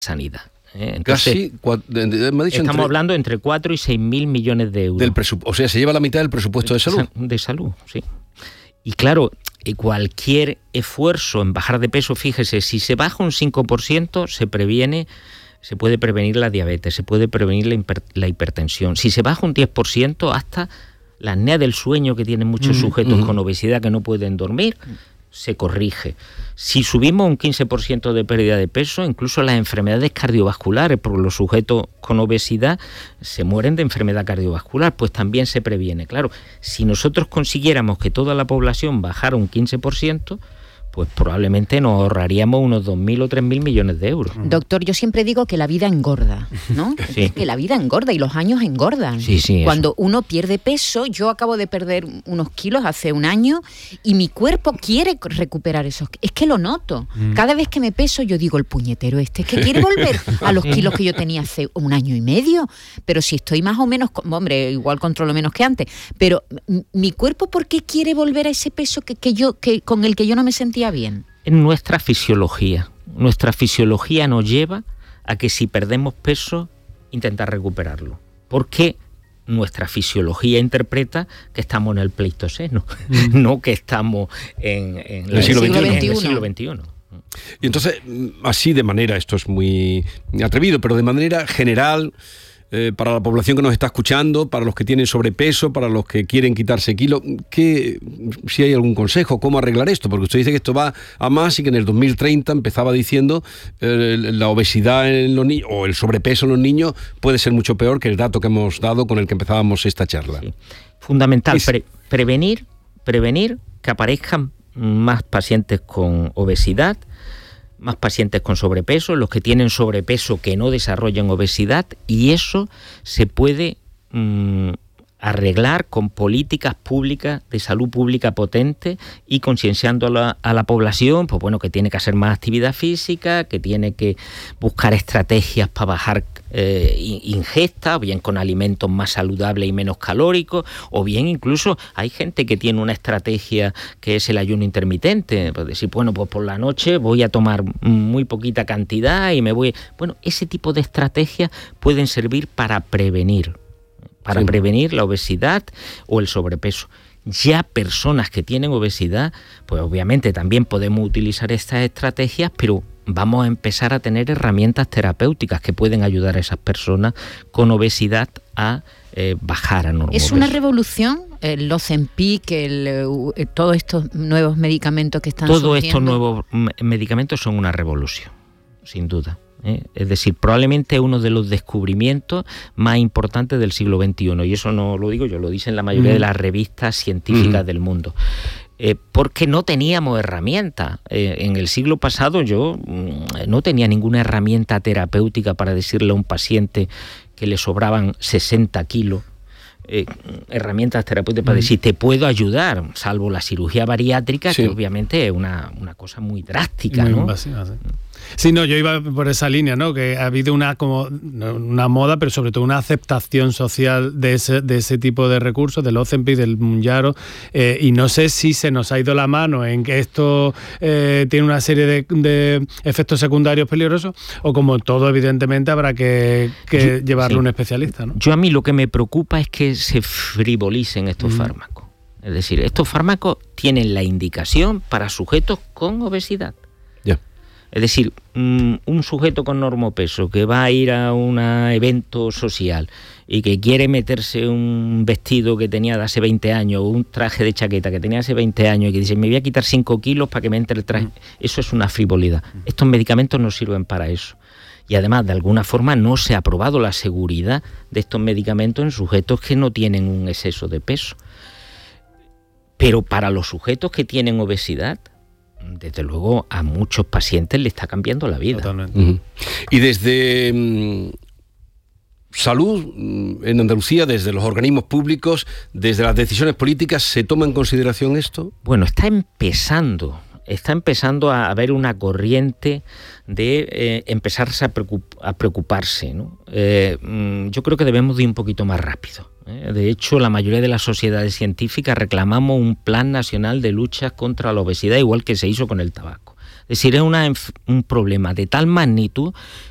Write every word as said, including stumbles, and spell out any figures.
sanidad. ¿eh? Entonces, Casi, me ha dicho estamos entre, hablando entre cuatro y seis mil millones de euros. Del presup- o sea, se lleva la mitad del presupuesto de salud. De salud, sí. Y claro, cualquier esfuerzo en bajar de peso, fíjese, si se baja un cinco por ciento, se previene, se puede prevenir la diabetes, se puede prevenir la, hiper, la hipertensión. Si se baja un diez por ciento, hasta la apnea del sueño que tienen muchos mm, sujetos mm. con obesidad que no pueden dormir, se corrige. Si subimos un quince por ciento de pérdida de peso, incluso las enfermedades cardiovasculares, porque los sujetos con obesidad se mueren de enfermedad cardiovascular, pues también se previene. Claro, si nosotros consiguiéramos que toda la población bajara un quince por ciento, pues probablemente nos ahorraríamos unos dos mil o tres mil millones de euros. Doctor, yo siempre digo que la vida engorda, ¿no? Sí. Que la vida engorda y los años engordan. Sí, sí, Cuando eso. uno pierde peso, yo acabo de perder unos kilos hace un año y mi cuerpo quiere recuperar esos. Es que lo noto. Mm. Cada vez que me peso yo digo, el puñetero este es que quiere volver a los kilos que yo tenía hace un año y medio. Pero si estoy más o menos, hombre, igual controlo menos que antes, pero mi cuerpo, ¿por qué quiere volver a ese peso que, que yo, que, con el que yo no me sentía bien? En nuestra fisiología. Nuestra fisiología nos lleva a que si perdemos peso, intentar recuperarlo. Porque nuestra fisiología interpreta que estamos en el Pleistoceno, mm. no que estamos en, en el siglo veintiuno. En el siglo veintiuno. Y entonces, así de manera, esto es muy atrevido, pero de manera general, Eh, para la población que nos está escuchando, para los que tienen sobrepeso, para los que quieren quitarse kilos, ¿qué, si hay algún consejo, cómo arreglar esto? Porque usted dice que esto va a más y que en el dos mil treinta empezaba diciendo eh, la obesidad en los niños o el sobrepeso en los niños puede ser mucho peor que el dato que hemos dado con el que empezábamos esta charla. Sí. Fundamental, pre- prevenir, prevenir que aparezcan más pacientes con obesidad, más pacientes con sobrepeso, los que tienen sobrepeso que no desarrollan obesidad, y eso se puede mmm, arreglar con políticas públicas de salud pública potentes y concienciando a la, a la población, pues bueno, que tiene que hacer más actividad física, que tiene que buscar estrategias para bajar eh, ingesta, o bien con alimentos más saludables y menos calóricos, o bien incluso hay gente que tiene una estrategia que es el ayuno intermitente, pues decir, bueno, pues por la noche voy a tomar muy poquita cantidad y me voy... Bueno, ese tipo de estrategias pueden servir para prevenir. para sí. prevenir la obesidad o el sobrepeso. Ya personas que tienen obesidad, pues obviamente también podemos utilizar estas estrategias, pero vamos a empezar a tener herramientas terapéuticas que pueden ayudar a esas personas con obesidad a eh, bajar a normal. ¿Es una revolución? El Ozempic, el, el, todos estos nuevos medicamentos que están Todos surgiendo. estos nuevos medicamentos son una revolución, sin duda. ¿Eh? Es decir, probablemente uno de los descubrimientos más importantes del siglo veintiuno, y eso no lo digo yo, lo dicen la mayoría mm. de las revistas científicas mm. del mundo, eh, porque no teníamos herramientas. Eh, en el siglo pasado yo mm, no tenía ninguna herramienta terapéutica para decirle a un paciente que le sobraban sesenta kilos, Eh, herramientas terapéuticas para decir te puedo ayudar, salvo la cirugía bariátrica, sí. que obviamente es una, una cosa muy drástica, muy ¿no? invasiva, sí. Sí, no, yo iba por esa línea, ¿no? Que ha habido una como una moda, pero sobre todo una aceptación social de ese, de ese tipo de recursos, del Ozempic, del Mounjaro, eh, y no sé si se nos ha ido la mano en que esto eh, tiene una serie de, de efectos secundarios peligrosos, o como todo, evidentemente, habrá que, que yo, llevarlo a sí. un especialista, ¿no? Yo a mí lo que me preocupa es que se frivolicen estos mm. fármacos. Es decir, estos fármacos tienen la indicación para sujetos con obesidad. Ya. Es decir, un sujeto con normopeso que va a ir a un evento social y que quiere meterse un vestido que tenía de hace veinte años o un traje de chaqueta que tenía hace veinte años y que dice, me voy a quitar cinco kilos para que me entre el traje. Eso es una frivolidad. Estos medicamentos no sirven para eso. Y además, de alguna forma, no se ha probado la seguridad de estos medicamentos en sujetos que no tienen un exceso de peso. Pero para los sujetos que tienen obesidad, desde luego a muchos pacientes le está cambiando la vida. Totalmente. Uh-huh. Y desde mmm, salud en Andalucía, desde los organismos públicos, desde las decisiones políticas, ¿se toma en consideración esto? Bueno, está empezando, está empezando a haber una corriente de eh, empezarse a, preocup- a preocuparse, ¿no? Eh, yo creo que debemos de ir un poquito más rápido. De hecho, la mayoría de las sociedades científicas reclamamos un plan nacional de lucha contra la obesidad, igual que se hizo con el tabaco. Es decir, es una, un problema de tal magnitud